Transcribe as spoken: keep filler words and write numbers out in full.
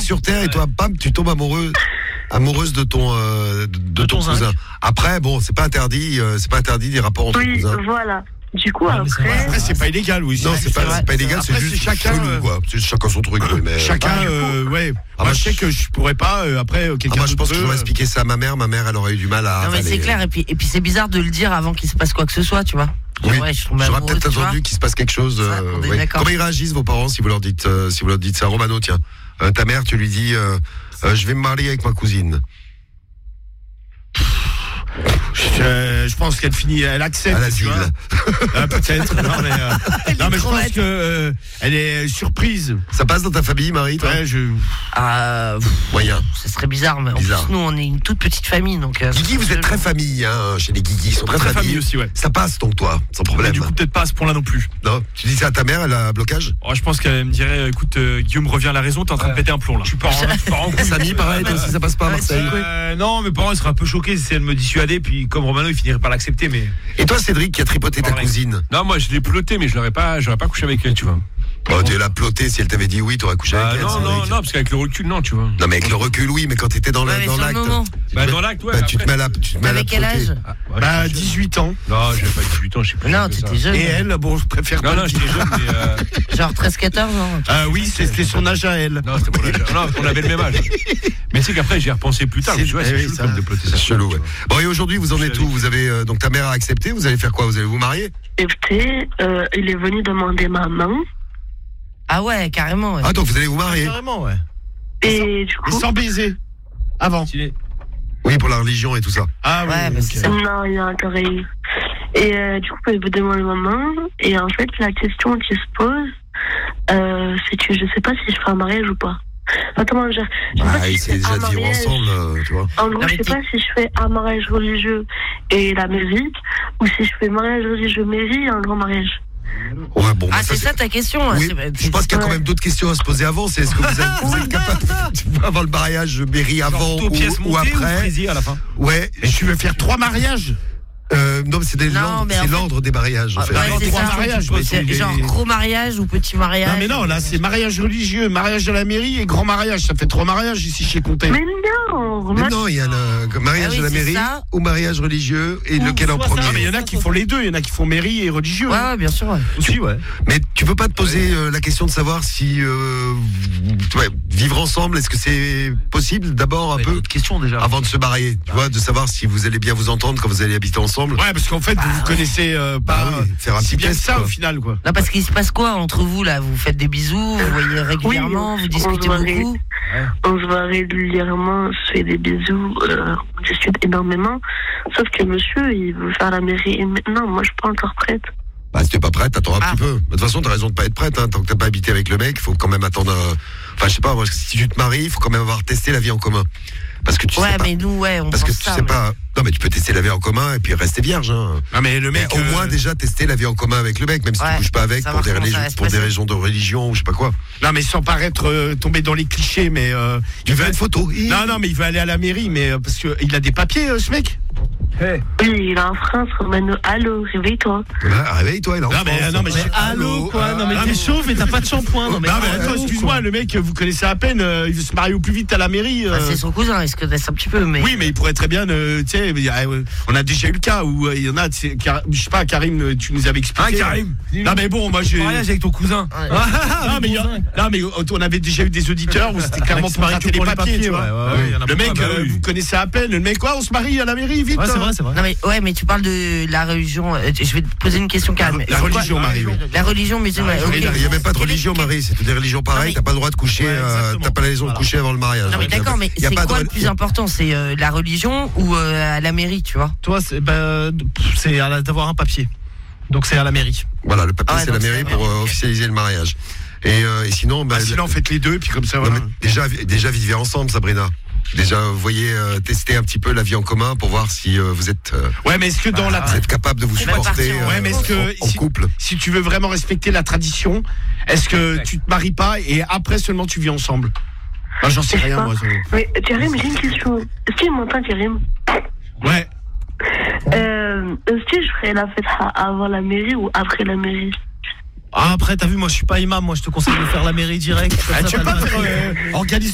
sur terre et toi, bam, tu tombes amoureux, amoureuse de ton, euh, de, de ton, ton cousin. Après, bon, c'est pas interdit, euh, c'est pas interdit des rapports entre oui, cousins. Oui, voilà. Du coup, ouais, après, après c'est pas illégal, oui. Non, c'est, c'est, pas, c'est pas illégal, c'est, après, juste c'est chacun, chelou, euh... quoi. C'est chacun son truc. Mais... Chacun, euh, ouais. Ah, moi, je sais que je pourrais pas. Euh, après, quelqu'un. Ah, moi, je pense que j'aurais expliqué ça à ma mère. Ma mère, elle aurait eu du mal à. Non, mais c'est clair. Et puis, et puis, c'est bizarre de le dire avant qu'il se passe quoi que ce soit, tu vois. Oui. Ouais, j'aurais peut-être attendu qu'il se passe quelque chose. Ça, euh, ouais. Comment ils réagissent vos parents si vous leur dites, euh, si vous leur dites ça, Romano, tiens, euh, ta mère, tu lui dis, euh, euh, je vais me marier avec ma cousine. Je, je pense qu'elle finit, elle accepte. À tu vois. euh, peut-être. Non mais, euh, non, mais je pense que euh, elle est surprise. Ça passe dans ta famille, Marie, toi? Ouais, je. Ah, moyen. Ça serait bizarre, mais bizarre. En plus, nous, on est une toute petite famille, donc. Euh, Guigui, vous êtes très famille, hein, chez les Guigui, ils sont très, très famille. famille aussi, ouais. Ça passe donc toi, sans problème. Mais du coup, peut-être pas à ce point-là non plus. Non. Tu dis ça à ta mère, elle a un blocage? Oh, je pense qu'elle me dirait, écoute, euh, Guillaume revient à la raison, t'es en train ouais. de péter un plomb là. Tu pars en, en Samy, pareil, toi aussi, ça passe pas à Marseille. Euh, non, mes parents ils seraient un peu choqués si elle me dissuadait, puis comme Romano, il finirait par l'accepter, mais. Et toi, Cédric, qui a tripoté ta cousine? Non, moi, je l'ai ploté, mais je l'aurais pas, j'aurais pas couché avec elle, tu vois. Oh, tu l'as ploté, si elle t'avait dit oui, t'aurais couché bah, avec elle. Non, non, non, parce qu'avec le recul, non, tu vois. Non, mais avec le recul, oui, mais quand t'étais dans, ouais, dans l'acte. Bah, dans l'acte, ouais. Bah, tu te mets à, tu te mets avec quel âge? Ah, ouais, bah, dix-huit ans. Non, j'avais pas dix-huit ans, je sais plus. Non, t'étais jeune. Et elle, bon, je préfère pas. Non, non, j'étais jeune, mais. Euh... Genre treize quatorze ans. Ah oui, c'était son âge à elle. Non, c'était mon âge. Non, on avait le même âge. Mais c'est qu'après, j'y ai repensé plus tard. Tu vois, c'est chelou comme de ploter ça. C'est chelou, ouais. Bon, et aujourd'hui, vous en êtes où? Vous avez, donc ta mère a accepté, vous allez faire quoi? Vous allez vous marier? Écoutez, il est venu demander ma main. Ah ouais, carrément. Ouais. Ah donc vous allez vous marier? Carrément, ouais. Et, sans, du coup. Et sans baiser. Avant. Oui, pour la religion et tout ça. Ah ouais, ouais mais okay. c'est ça. Non, il y a un carré. Et euh, du coup, il me demande ma main. Et en fait, la question qui se pose, euh, c'est que je sais pas si je fais un mariage ou pas. Attends, je, je bah, sais ils s'est déjà dit ensemble, euh, tu vois. En gros, je sais pas si je fais un mariage religieux et la mairie, ou si je fais mariage religieux mairie et un grand mariage. Ouais, bon, ah, bah, c'est ça, ça ta question. Oui, c'est, je pense qu'il y a quand même d'autres questions à se poser avant. C'est est-ce que vous êtes, vous êtes capable d'avoir le mariage mairie avant ou, ou après ou à la fin. Ouais. Et tu veux faire trois mariages? Euh, non, c'est, des non, c'est l'ordre fait... des mariages. En fait. Ouais, c'est trois ça, mariages, c'est des... genre gros mariage ou petit mariage. Non, mais non, là, c'est mariage religieux, mariage de la mairie et grand mariage. Ça fait trois mariages ici chez Comté. Mais non, mais non, il y a le mariage ah oui, de la mairie ça. Ou mariage religieux et ou lequel en premier. Non, mais il y en a qui font les deux. Il y en a qui font mairie et religieux. Ouais, ouais bien sûr. Ouais. Aussi, ouais. Mais tu peux pas te poser euh, la question de savoir si euh, ouais, vivre ensemble, est-ce que c'est possible d'abord un ouais, peu question déjà avant de se marier, tu vois, de savoir si vous allez bien vous entendre quand vous allez habiter ensemble. Ouais, parce qu'en fait, vous vous connaissez euh, pas bah oui, faire un si petit bien test, ça quoi. Au final, quoi. Non, parce qu'il se passe quoi entre vous là? Vous faites des bisous, vous voyez régulièrement, oui, vous discutez beaucoup. Ouais. On se voit régulièrement, on se fait des bisous, euh, on discute énormément. Sauf que monsieur, il veut faire la mairie et maintenant, moi, je suis pas encore prête. Bah, si t'es pas prête, attends un ah. petit peu. De toute façon, t'as raison de pas être prête, hein. Tant que t'as pas habité avec le mec, il faut quand même attendre. Un... Enfin, je sais pas, moi, si tu te maries, il faut quand même avoir testé la vie en commun. Parce que tu ouais, sais pas. mais nous, ouais, on Parce que tu ça, sais mais... pas. Non, mais tu peux tester la vie en commun et puis rester vierge, hein. Ah, mais le mec. Mais au euh... moins, déjà, tester la vie en commun avec le mec, même si ouais, tu couches pas avec pour des, religions, pour des raisons de religion ou je sais pas quoi. Non, mais sans paraître euh, tomber dans les clichés, mais. Euh, il veut être photo. Il... Non, non, mais il veut aller à la mairie, mais euh, parce qu'il a des papiers, euh, ce mec. Hey. Oui, il a un frein, Romano. Allô, réveille-toi. Bah, réveille-toi, il est en non, mais, non, mais, mais allô, quoi. Non, mais t'es chauve et t'as pas de shampoing. Non, mais, non, mais attends, excuse-moi, le mec, vous connaissez à peine, euh, il veut se marier au plus vite à la mairie. Euh... Bah, c'est son cousin, il se connaissent un petit peu, mais. Oui, mais il pourrait très bien, euh, tu sais, euh, on a déjà eu le cas où il euh, y en a, car, je sais pas, Karim, tu nous avais expliqué. Ah, Karim. Non, mais bon, moi, j'ai. Mariage avec ton cousin. Ouais. Ah, non, mais, y a... non, mais on avait déjà eu des auditeurs où c'était clairement pour rater les papiers, tu vois. Le mec, vous connaissez à peine, le mec, quoi, on se marie à la mairie, vite. Ouais, c'est vrai, c'est vrai. Non, mais ouais, mais tu parles de la religion. Je vais te poser une question, Karim. La, la religion, Marie. La religion musulmane. Il n'y avait pas de religion, Marie. C'est toutes des religions pareilles. T'as pas le droit de coucher. T'as pas la raison de coucher avant le mariage. Non, mais d'accord, mais c'est quoi le plus important? C'est la religion ou à la mairie, tu vois? Toi, c'est c'est d'avoir un papier. Donc c'est à la mairie. Voilà, le papier, c'est la mairie pour officialiser le mariage. Et sinon, bah, sinon, faites les deux, puis comme ça, voilà. Déjà, déjà, vivez ensemble, Sabrina. Déjà, vous voyez, euh, tester un petit peu la vie en commun pour voir si euh, vous êtes. Euh, ouais, mais est-ce que dans bah, la. Vous êtes capable de vous supporter euh, ouais, mais est-ce que, en, en si, couple. Si tu veux vraiment respecter la tradition, est-ce que tu te maries pas et après seulement tu vis ensemble? Ah, j'en sais rien, moi. Ça... Mais Karim, j'ai une question. Est-ce qu'il m'entend, Karim? Ouais. Euh, est-ce que je ferais la fête avant la mairie ou après la mairie? Ah, après, t'as vu, moi je suis pas imam, moi je te conseille de faire la mairie direct. Ah, tu veux pas faire, euh, organiser